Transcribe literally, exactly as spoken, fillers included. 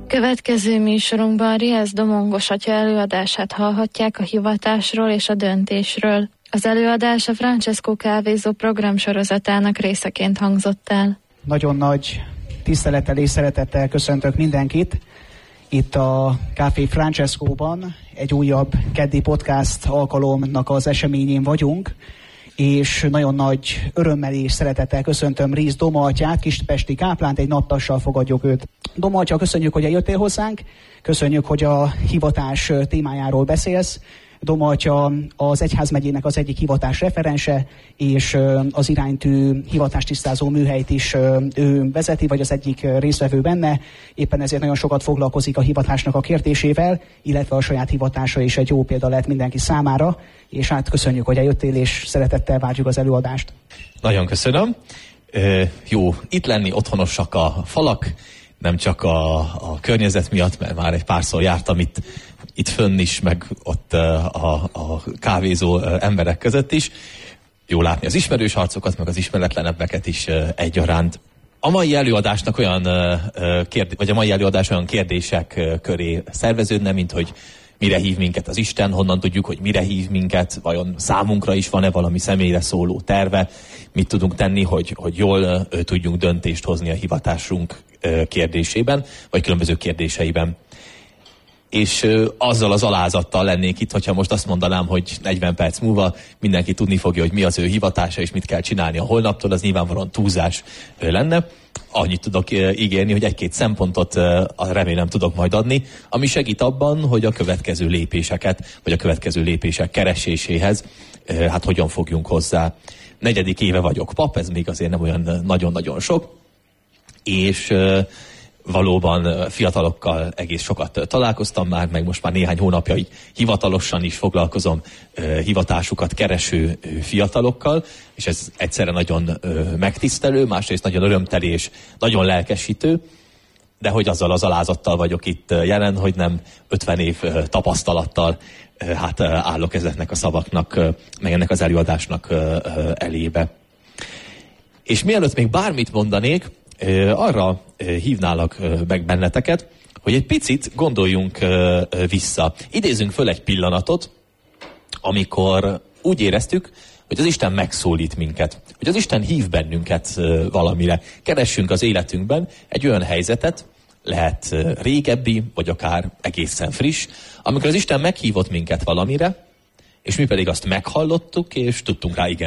Következő műsorunkban Riesz Domongos atya előadását hallhatják a hivatásról és a döntésről. Az előadás a Francesco kávézó programsorozatának részeként hangzott el. Nagyon nagy tisztelettel és szeretettel köszöntök mindenkit itt a Café Francescóban. Egy újabb keddi podcast alkalomnak az eseményén vagyunk, és nagyon nagy örömmel és szeretettel köszöntöm Riesz Doma atyát, kispesti káplánt, egy naptassal fogadjuk őt. Doma atya, köszönjük, hogy eljöttél hozzánk, köszönjük, hogy a hivatás témájáról beszélsz. Doma atya az egyházmegyének az egyik hivatás referense, és az iránytű hivatástisztázó műhelyt is ő vezeti, vagy az egyik résztvevő benne. Éppen ezért nagyon sokat foglalkozik a hivatásnak a kérdésével, illetve a saját hivatása is egy jó példa lehet mindenki számára, és hát köszönjük, hogy eljöttél, és szeretettel várjuk az előadást. Nagyon köszönöm. E, jó, itt lenni, otthonosak a falak, nem csak a, a környezet miatt, mert már egy párszor jártam itt, itt fönn is, meg ott a, a kávézó emberek között is. Jó látni az ismerős arcokat, meg az ismeretlenebbeket is egyaránt. A mai előadásnak olyan kérdés, vagy a mai előadás olyan kérdések köré szerveződne, mint hogy mire hív minket az Isten, honnan tudjuk, hogy mire hív minket, vajon számunkra is van-e valami személyre szóló terve, mit tudunk tenni, hogy, hogy jól tudjunk döntést hozni a hivatásunk kérdésében, vagy különböző kérdéseiben. És ö, azzal az alázattal lennék itt, hogyha most azt mondanám, hogy negyven perc múlva mindenki tudni fogja, hogy mi az ő hivatása, és mit kell csinálni a holnaptól, az nyilvánvalóan túlzás ö, lenne. Annyit tudok ö, ígérni, hogy egy-két szempontot ö, remélem tudok majd adni, ami segít abban, hogy a következő lépéseket, vagy a következő lépések kereséséhez, ö, hát hogyan fogjunk hozzá. Negyedik éve vagyok pap, ez még azért nem olyan nagyon-nagyon sok, és ö, valóban fiatalokkal egész sokat találkoztam már, meg most már néhány hónapja így hivatalosan is foglalkozom uh, hivatásukat kereső uh, fiatalokkal, és ez egyszerre nagyon uh, megtisztelő, másrészt nagyon örömteli és nagyon lelkesítő, de hogy azzal az alázattal vagyok itt uh, jelen, hogy nem ötven év uh, tapasztalattal uh, hát uh, állok ezeknek a szavaknak, uh, meg ennek az előadásnak uh, uh, elébe. És mielőtt még bármit mondanék, arra hívnálak meg benneteket, hogy egy picit gondoljunk vissza. Idézünk föl egy pillanatot, amikor úgy éreztük, hogy az Isten megszólít minket, hogy az Isten hív bennünket valamire. Keressünk az életünkben egy olyan helyzetet, lehet régebbi, vagy akár egészen friss, amikor az Isten meghívott minket valamire, és mi pedig azt meghallottuk, és tudtunk rá igen